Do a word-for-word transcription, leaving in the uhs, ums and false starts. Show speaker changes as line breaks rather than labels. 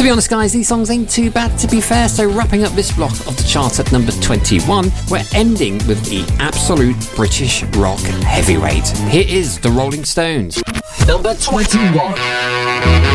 be honest, guys, these songs ain't too bad, to be fair. So wrapping up this block of the chart at number twenty-one, we're ending with the absolute British rock heavyweight. Here is the Rolling Stones.
Number twenty-one.